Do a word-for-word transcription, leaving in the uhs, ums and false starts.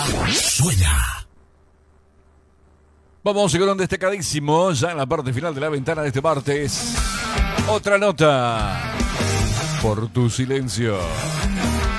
Suena. Vamos con un destacadísimo ya en la parte final de la ventana de este martes. Otra nota por tu silencio.